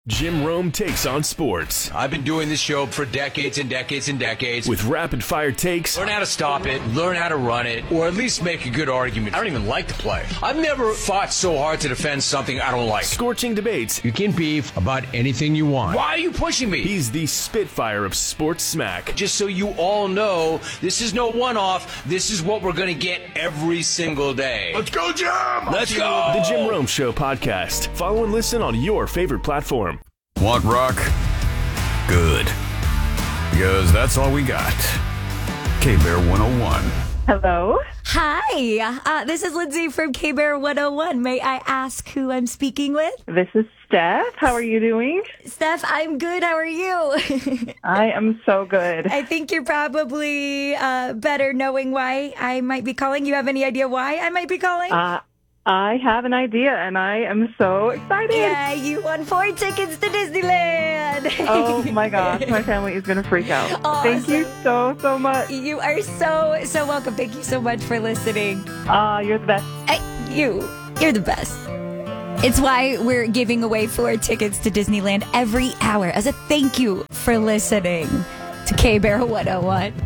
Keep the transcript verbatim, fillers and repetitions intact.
Jim Rome takes on sports I've been doing this show for decades and decades and decades. with rapid-fire takes, Learn how to stop it, learn how to run it, or at least make a good argument. I don't even like to play. I've never fought so hard to defend something I don't like. scorching debates. You can beef about anything you want. Why are you pushing me? He's the Spitfire of sports smack. Just so you all know, this is no one-off. This is what we're going to get every single day. Let's go, Jim! Let's go! The Jim Rome Show podcast. Follow and listen on your favorite platform. Want rock? Good. Because that's all we got. K-Bear one oh one. Hello. Hi, uh, this is Lindsay from K-Bear one oh one. May I ask who I'm speaking with? This is Steph. How are you doing? Steph, I'm good. How are you? I am so good. I think you're probably uh, better knowing why I might be calling. You have any idea why I might be calling? Uh, I have an idea, and I am so excited. Yeah, you won four tickets to Disneyland. Oh, my gosh. My family is going to freak out. Awesome. Thank you so, so much. You are so, so welcome. Thank you so much for listening. Uh, you're the best. I, you, you're the best. It's why we're giving away four tickets to Disneyland every hour as a thank you for listening to K-Bear one oh one.